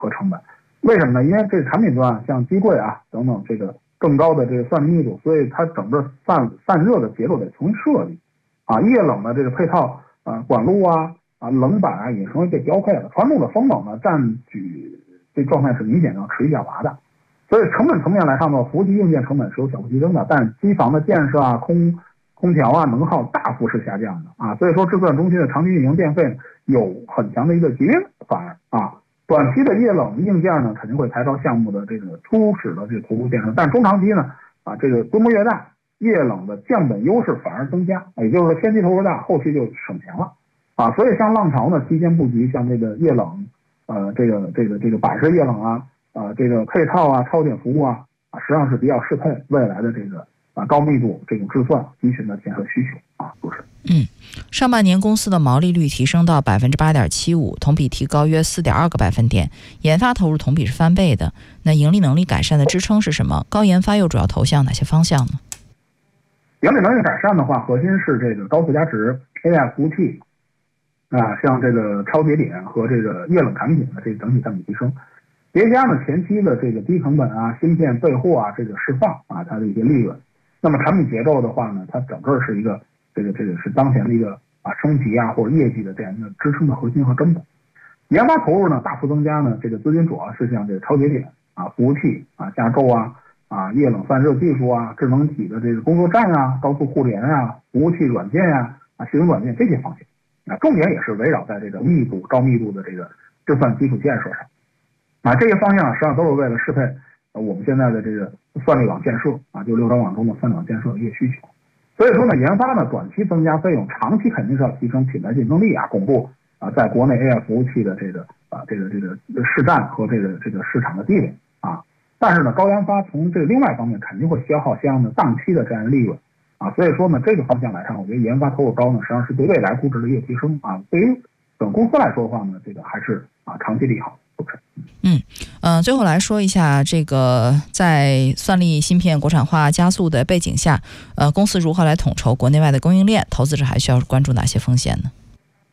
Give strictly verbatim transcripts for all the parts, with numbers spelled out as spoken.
和成本。为什么呢？因为这个产品端像机柜啊等等这个更高的这个算力密度，所以它整个散散热的结构得重新设计啊，液冷的这个配套啊管路啊啊冷板啊也成为被标配了。传统的风冷呢占据这状态是明显要持续下滑的，所以成本层面来看呢，服务器硬件成本是有小幅提升的，但机房的建设啊空空调啊能耗大幅是下降的啊，所以说制算中心的长期运营电费有很强的一个节约反而啊。短期的液冷硬件呢，肯定会抬高项目的这个初始的这个投入建设，但中长期呢，啊，这个规模越大，液冷的降本优势反而增加，也就是说前期投入大，后期就省钱了，啊，所以像浪潮呢，提前布局像这个液冷，呃，这个这个这个板式液冷啊，啊，这个配套啊，超点服务啊，啊，实际上是比较适配未来的这个啊高密度这种制算集群的建设需求啊，就是。 嗯，上半年公司的毛利率提升到百分之八点七五，同比提高约四点二个百分点，研发投入同比是翻倍的。那盈利能力改善的支撑是什么？高研发又主要投向哪些方向呢？ 盈利能力改善的话，核心是这个高附加值 A I 服务器啊，像这个超节点和这个液冷产品的这个整体占比提升，叠加呢前期的这个低成本啊、芯片备货啊这个释放啊它的一些利润。那么产品结构的话呢，它整个是一个。这个这个是当前的一个啊升级啊或者业绩的这样一个支撑的核心和根本。研发投入呢大幅增加呢，这个资金主要是像这个超节点啊、服务器啊、架构啊、啊液冷散热技术啊、智能体的这个工作站啊、高速互联啊、服务器软件呀、啊、系统软件这些方向啊，重点也是围绕在这个密度高密度的这个制算基础建设上啊，这些方向实际上都是为了适配我们现在的这个算力网建设啊，就六张网中的算力网建设的一些需求。所以说呢，研发呢短期增加费用，长期肯定是要提升品牌竞争力啊，巩固啊在国内 A I 服务器的这个啊这个这个市占和这个这个市场的地位啊。但是呢，高研发从这个另外方面肯定会消耗相应的档期的这样的利润啊。所以说呢，这个方向来看，我觉得研发投入高呢，实际上是对未来估值的一个提升啊。对于整公司来说的话呢，这个还是啊长期利好。 嗯，呃，最后来说一下这个在算力芯片国产化加速的背景下，呃，公司如何来统筹国内外的供应链？投资者还需要关注哪些风险呢？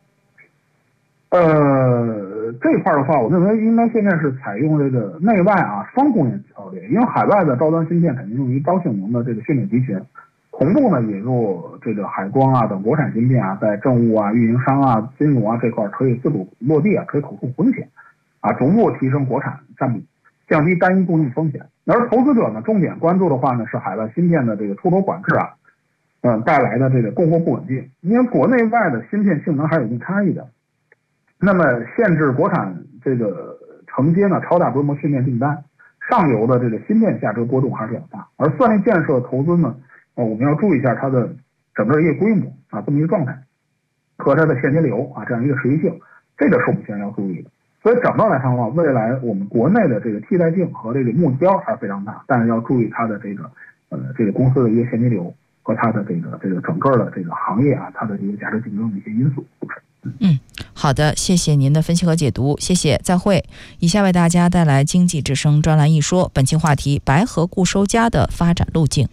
呃，这块的话，我认为应该现在是采用这个内外啊双供应策略，因为海外的高端芯片肯定用于高性能的这个训练集群，同步呢引入这个海光啊等国产芯片啊，在政务啊、运营商啊、金融啊这块可以自主落地啊，可以口控风险。啊，逐步提升国产占比，降低单一供应风险。而投资者呢，重点关注的话呢，是海外芯片的这个出口管制啊，嗯、呃，带来的这个供货不稳定。因为国内外的芯片性能还有一定差异的，那么限制国产这个承接呢超大规模训练订单，上游的这个芯片价格波动还是比较大。而算力建设投资呢，呃，我们要注意一下它的整个业规模啊这么一个状态，和它的现金流啊这样一个持续性，这个是我们现在要注意的。所以整个来看的话，未来我们国内的这个替代性和这个目标还是非常大，但是要注意它的这个呃这个公司的一个现金流和它的这个这个整个的这个行业啊，它的一个价值竞争的一些因素。 嗯，好的，谢谢您的分析和解读，谢谢，再会。以下为大家带来经济之声专栏一说，本期话题：白河固收加的发展路径。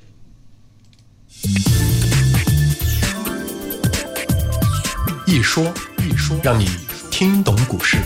一说一说，让你听懂股市。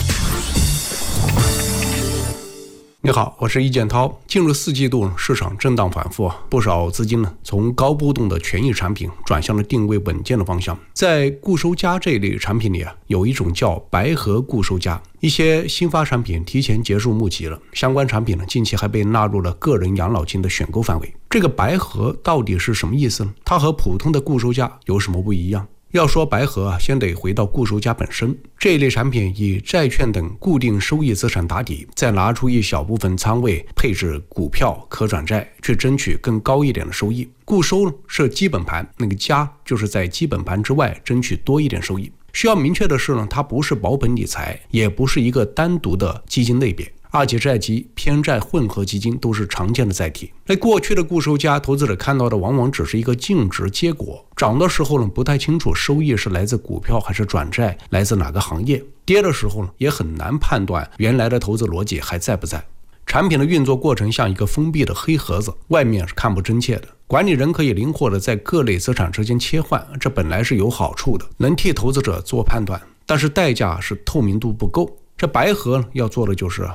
你好，我是易建涛。进入四季度，市场震荡反复，不少资金呢从高波动的权益产品转向了定位稳健的方向。在固收加这一类产品里啊，有一种叫白河固收加，一些新发产品提前结束募集了，相关产品呢近期还被纳入了个人养老金的选购范围。这个白河到底是什么意思呢？它和普通的固收加有什么不一样？要说白河啊，先得回到固收加本身。这一类产品以债券等固定收益资产打底，再拿出一小部分仓位配置股票、可转债，去争取更高一点的收益。固收是基本盘，那个加就是在基本盘之外争取多一点收益。需要明确的是呢，它不是保本理财，也不是一个单独的基金类别。二级债基、偏债混合基金都是常见的载体。那过去的固收加，投资者看到的往往只是一个净值结果，涨的时候呢，不太清楚收益是来自股票还是转债，来自哪个行业；跌的时候呢，也很难判断原来的投资逻辑还在不在。产品的运作过程像一个封闭的黑盒子，外面是看不真切的。管理人可以灵活的在各类资产之间切换，这本来是有好处的，能替投资者做判断，但是代价是透明度不够。 这白河要做的就是